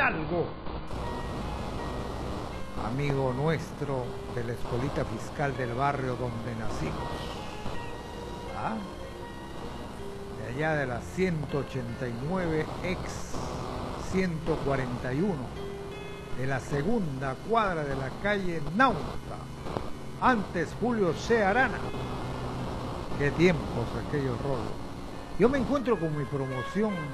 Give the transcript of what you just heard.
Hidalgo, amigo nuestro de la escuelita fiscal del barrio donde nacimos. ¿Ah? De allá de la 189 ex 141, de la segunda cuadra de la calle Nauta, antes Julio C. Arana. Qué tiempos aquellos rolos. Yo me encuentro con mi promoción